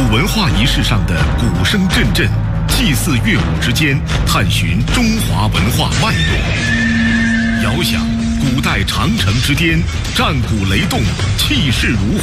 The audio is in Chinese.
文化仪式上的鼓声阵阵，祭祀乐舞之间，探寻中华文化脉络。遥想古代长城之巅，战鼓雷动，气势如